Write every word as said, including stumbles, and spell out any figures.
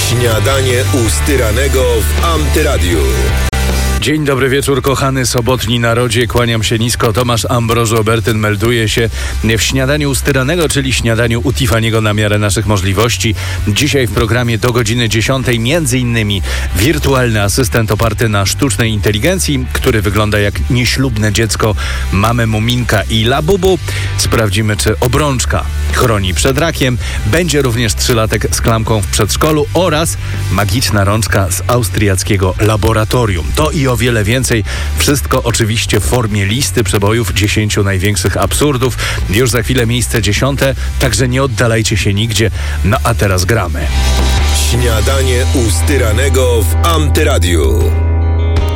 Śniadanie u Styranego w Antyradiu. Dzień dobry wieczór, kochany sobotni narodzie. Kłaniam się nisko. Tomasz Ambrożo Obertyn melduje się w śniadaniu u Styranego, czyli śniadaniu u Tiffany'ego na miarę naszych możliwości. Dzisiaj w programie do godziny dziesiątej między innymi wirtualny asystent oparty na sztucznej inteligencji, który wygląda jak nieślubne dziecko mamy Muminka i Labubu. Sprawdzimy, czy obrączka chroni przed rakiem. Będzie również trzylatek z klamką w przedszkolu oraz magiczna rączka z austriackiego laboratorium. To i o wiele więcej. Wszystko oczywiście w formie listy przebojów dziesięciu największych absurdów. Już za chwilę miejsce dziesiąte, także nie oddalajcie się nigdzie. No a teraz gramy. Śniadanie u Styranego w Antyradiu.